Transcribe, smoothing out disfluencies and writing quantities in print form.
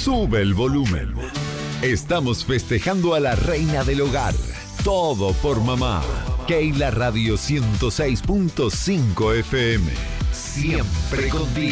Sube el volumen. Estamos festejando a la reina del hogar. Todo por mamá. Keila Radio 106.5 FM. Siempre contigo.